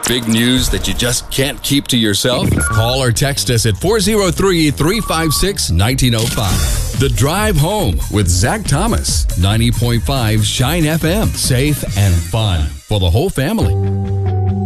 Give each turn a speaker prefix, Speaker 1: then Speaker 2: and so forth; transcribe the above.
Speaker 1: Big news that you just can't keep to yourself? Call or text us at 403-356-1905. The Drive Home with Zach Thomas, 90.5 Shine FM. Safe and fun for the whole family.